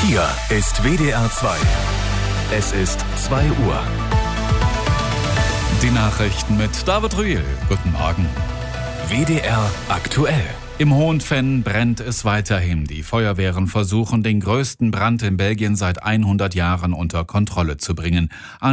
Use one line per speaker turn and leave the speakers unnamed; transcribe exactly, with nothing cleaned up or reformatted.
Hier ist W D R zwei. Es ist zwei Uhr.
Die Nachrichten mit David Rühl. Guten Morgen.
W D R aktuell.
Im Hohenfenn brennt es weiterhin. Die Feuerwehren versuchen, den größten Brand in Belgien seit hundert Jahren unter Kontrolle zu bringen.